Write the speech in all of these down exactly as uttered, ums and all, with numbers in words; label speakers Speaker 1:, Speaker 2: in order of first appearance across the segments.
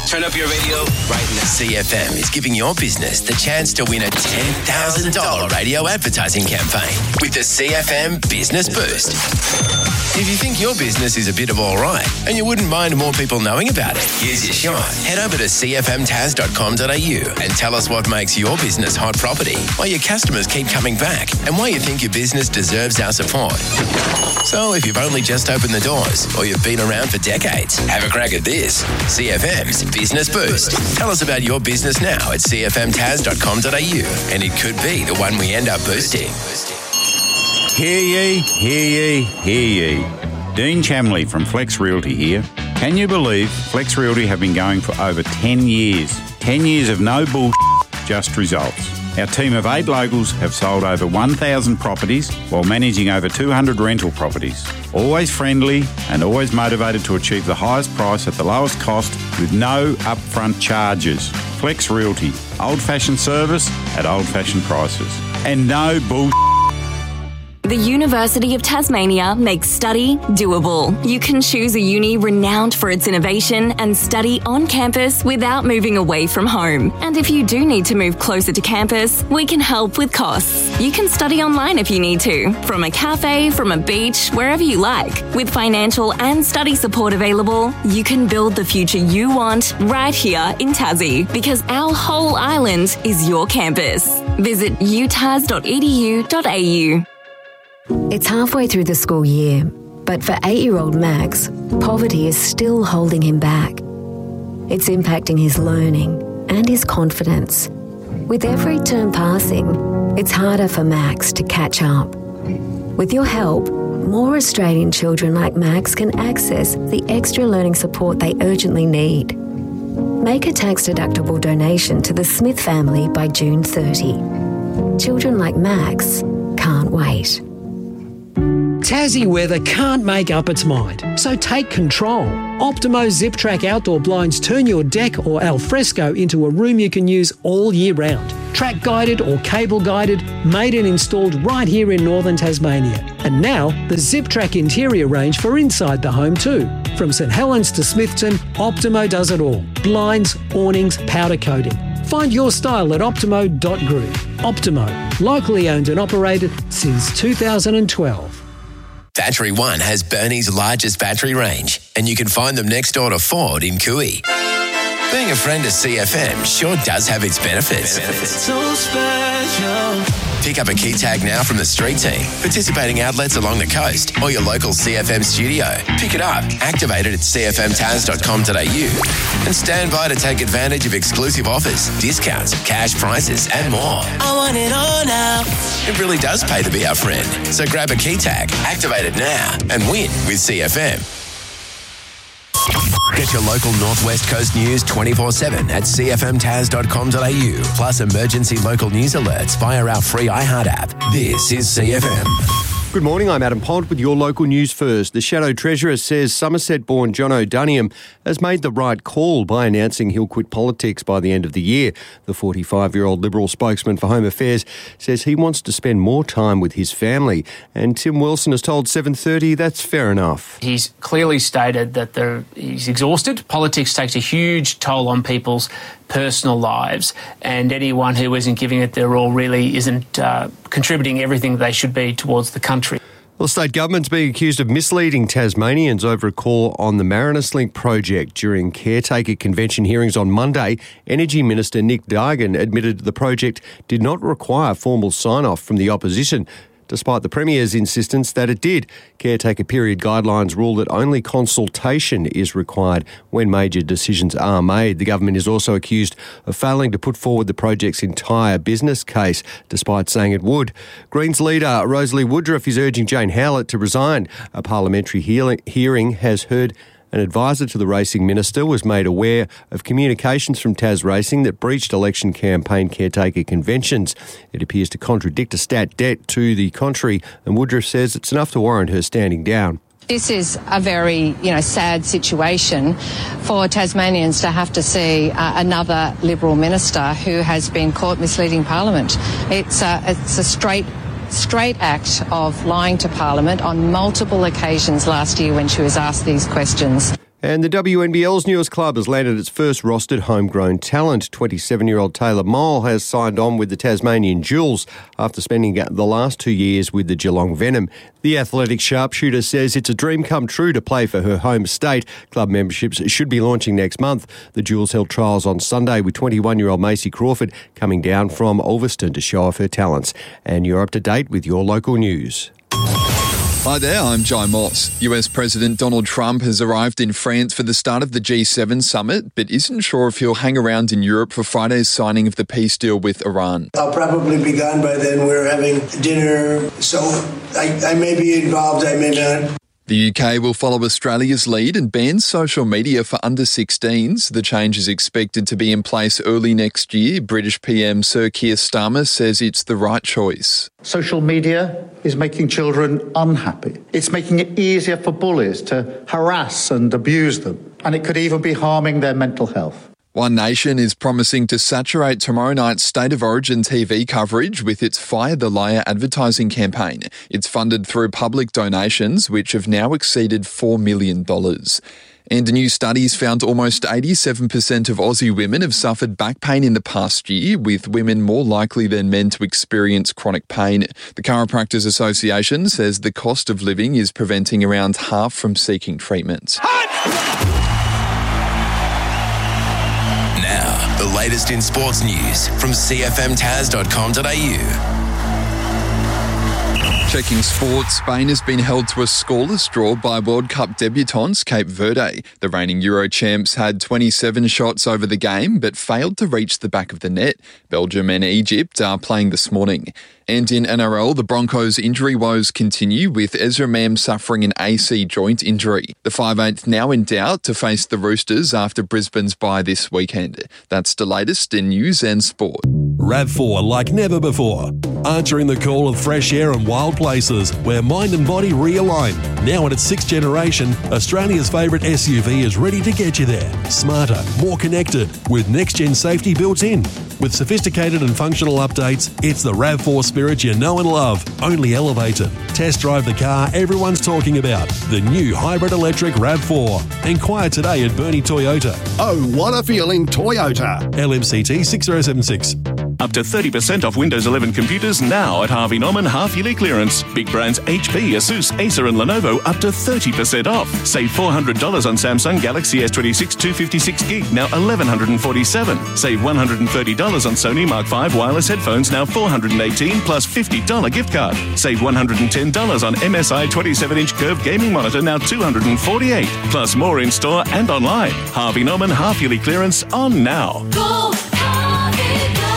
Speaker 1: Turn up your radio right now.
Speaker 2: C F M is giving your business the chance to win a ten thousand dollars radio advertising campaign with the C F M Business Boost. If you think your business is a bit of all right and you wouldn't mind more people knowing about it, here's your shot. Head over to c f m taz dot com dot a u and tell us what makes your business hot property, why your customers keep coming back, and why you think your business deserves our support. So if you've only just opened the doors or you've been around for decades, have a crack at this. C F M's Business Boost. Tell us about your business now at c f m taz dot com dot a u and it could be the one we end up boosting.
Speaker 3: Hear ye, hear ye, hear ye. Dean Chamley from Flex Realty here. Can you believe Flex Realty have been going for over ten years? ten years of no bull, just results. Our team of eight locals have sold over one thousand properties while managing over two hundred rental properties. Always friendly and always motivated to achieve the highest price at the lowest cost with no upfront charges. Flex Realty. Old-fashioned service at old-fashioned prices. And no bull.
Speaker 4: The University of Tasmania makes study doable. You can choose a uni renowned for its innovation and study on campus without moving away from home. And if you do need to move closer to campus, we can help with costs. You can study online if you need to, from a cafe, from a beach, wherever you like. With financial and study support available, you can build the future you want right here in Tassie, because our whole island is your campus. Visit u tas dot e d u dot a u.
Speaker 5: It's halfway through the school year, but for eight-year-old Max, poverty is still holding him back. It's impacting his learning and his confidence. With every term passing, it's harder for Max to catch up. With your help, more Australian children like Max can access the extra learning support they urgently need. Make a tax-deductible donation to the Smith family by June thirtieth. Children like Max can't wait.
Speaker 6: Tassie weather can't make up its mind, so take control. Optimo Zip Track outdoor blinds turn your deck or alfresco into a room you can use all year round. Track guided or cable guided, made and installed right here in northern Tasmania. And now the Zip Track interior range for inside the home too. From St Helens to Smithton, Optimo does it all. Blinds, awnings, powder coating. Find your style at optimo dot group. Optimo, locally owned and operated since two thousand twelve.
Speaker 2: Battery One has Burnie's largest battery range, and you can find them next door to Ford in Cooey. Being a friend of C F M sure does have its benefits. benefits. So special. Pick up a key tag now from the street team, participating outlets along the coast, or your local C F M studio. Pick it up, activate it at c f m taz dot com dot a u, and stand by to take advantage of exclusive offers, discounts, cash prices, and more. I want it all now. It really does pay to be our friend. So grab a key tag, activate it now, and win with C F M. Get your local Northwest Coast news twenty-four seven at c f m taz dot com dot a u, plus emergency local news alerts via our free iHeart app. This is C F M.
Speaker 7: Good morning, I'm Adam Pond with your local news first. The Shadow Treasurer says Somerset-born John O'Duniam has made the right call by announcing he'll quit politics by the end of the year. The forty-five-year-old Liberal spokesman for Home Affairs says he wants to spend more time with his family. And Tim Wilson has told seven thirty that's fair enough.
Speaker 8: He's clearly stated that the, he's exhausted. Politics takes a huge toll on people's personal lives, and anyone who isn't giving it their all really isn't uh, contributing everything they should be towards the country.
Speaker 7: Well, state government's being accused of misleading Tasmanians over a call on the Marinus Link project. During caretaker convention hearings on Monday, Energy Minister Nick Dargan admitted the project did not require formal sign-off from the opposition, despite the Premier's insistence that it did. Caretaker period guidelines rule that only consultation is required when major decisions are made. The government is also accused of failing to put forward the project's entire business case, despite saying it would. Greens leader Rosalie Woodruff is urging Jane Howlett to resign. A parliamentary hearing has heard an advisor to the Racing Minister was made aware of communications from Tas Racing that breached election campaign caretaker conventions. It appears to contradict a stat debt to the contrary, and Woodruff says it's enough to warrant her standing down.
Speaker 9: This is a very, you know, sad situation for Tasmanians to have to see uh, another Liberal minister who has been caught misleading Parliament. It's uh, it's a straight straight act of lying to Parliament on multiple occasions last year when she was asked these questions.
Speaker 7: And the W N B L's newest club has landed its first rostered homegrown talent. twenty-seven-year-old Taylor Mole has signed on with the Tasmanian Jewels after spending the last two years with the Geelong Venom. The athletic sharpshooter says it's a dream come true to play for her home state. Club memberships should be launching next month. The Jewels held trials on Sunday with twenty-one-year-old Macy Crawford coming down from Ulverston to show off her talents. And you're up to date with your local news.
Speaker 10: Hi there, I'm Jai Moss. U S President Donald Trump has arrived in France for the start of the G seven summit, but isn't sure if he'll hang around in Europe for Friday's signing of the peace deal with Iran.
Speaker 11: I'll probably be gone by then. We're having dinner, so I, I may be involved, I may not.
Speaker 10: The U K will follow Australia's lead and ban social media for under sixteens. The change is expected to be in place early next year. British P M Sir Keir Starmer says it's the right choice.
Speaker 12: Social media is making children unhappy. It's making it easier for bullies to harass and abuse them, and it could even be harming their mental health.
Speaker 10: One Nation is promising to saturate tomorrow night's State of Origin T V coverage with its Fire the Liar advertising campaign. It's funded through public donations, which have now exceeded four million dollars. And a new study's found almost eighty-seven percent of Aussie women have suffered back pain in the past year, with women more likely than men to experience chronic pain. The Chiropractors Association says the cost of living is preventing around half from seeking treatment.
Speaker 2: Now, the latest in sports news from c f m taz dot com dot a u.
Speaker 10: Checking sports, Spain has been held to a scoreless draw by World Cup debutants Cape Verde. The reigning Euro champs had twenty-seven shots over the game but failed to reach the back of the net. Belgium and Egypt are playing this morning. And in N R L, the Broncos' injury woes continue, with Ezra Mam suffering an A C joint injury. The five eighth now in doubt to face the Roosters after Brisbane's bye this weekend. That's the latest in news and sport.
Speaker 13: RAV four like never before. Answering the call of fresh air and wild places where mind and body realign. Now in its sixth generation, Australia's favourite S U V is ready to get you there. Smarter, more connected, with next-gen safety built in. With sophisticated and functional updates, it's the RAV four spirit you know and love, only elevated. Test drive the car everyone's talking about, the new hybrid electric RAV four. Inquire today at Bernie Toyota.
Speaker 14: Oh, what a feeling, Toyota.
Speaker 13: L M C T six zero seven six.
Speaker 15: Up to thirty percent off Windows eleven computers now at Harvey Norman half-yearly clearance. Big brands H P, Asus, Acer and Lenovo up to thirty percent off. Save four hundred dollars on Samsung Galaxy S twenty-six two fifty-six gig, now eleven forty-seven dollars. Save one hundred thirty dollars on Sony Mark five wireless headphones, now four hundred eighteen dollars plus fifty dollars gift card. Save one hundred ten dollars on M S I twenty-seven inch curved gaming monitor, now two hundred forty-eight dollars. Plus more in store and online. Harvey Norman half-yearly clearance on now.
Speaker 16: Go, Harvey, go.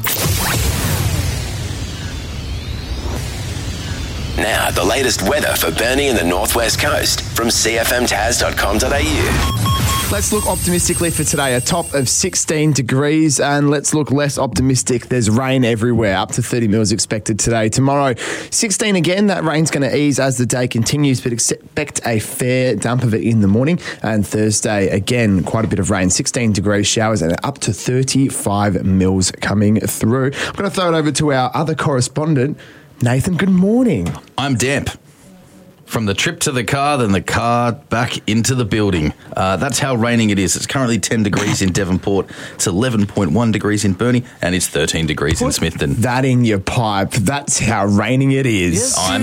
Speaker 2: Now, the latest weather for Burnie and the Northwest Coast from c f m taz dot com dot a u.
Speaker 17: Let's look optimistically for today. A top of sixteen degrees, and let's look less optimistic. There's rain everywhere. Up to thirty mils expected today. Tomorrow, sixteen again. That rain's going to ease as the day continues, but expect a fair dump of it in the morning. And Thursday, again, quite a bit of rain. sixteen degrees, showers, and up to thirty-five mils coming through. I'm going to throw it over to our other correspondent, Nathan. Good morning.
Speaker 18: I'm damp. From the trip to the car, then the car back into the building. Uh, that's how raining it is. It's currently ten degrees in Devonport. It's eleven point one degrees in Burnie, and it's thirteen degrees
Speaker 17: Put
Speaker 18: in Smithton.
Speaker 17: That in your pipe. That's how raining it is.
Speaker 18: I'm